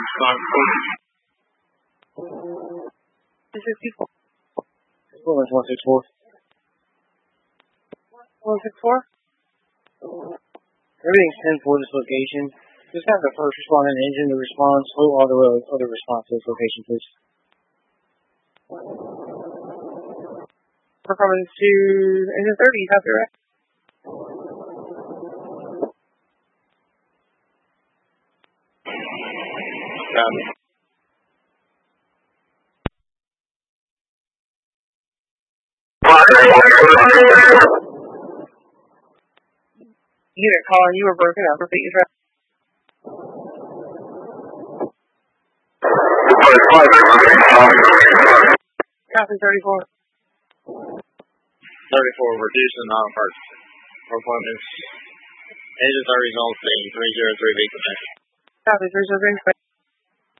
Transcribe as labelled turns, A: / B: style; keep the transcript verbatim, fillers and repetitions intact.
A: two sixty-four.
B: one six four.
A: one six four?
B: Everything's ten four this location. Just have the first responding engine to respond. Slow all the other response to this location, please.
A: We're coming to engine thirty, you have it right?
C: Got it.
A: Unit calling, you were broken up. Repeat your Copy thirty-four.
C: thirty-four, reducing non-parts. Appointments. Engine thirty, zone C, three zero three, V connect.
A: Copy three zero three.